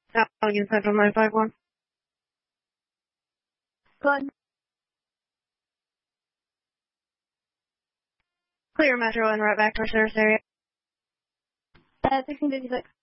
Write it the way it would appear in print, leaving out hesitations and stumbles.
Allegheny Central 951. Good. Clear Metro and right back to our service area. 1656.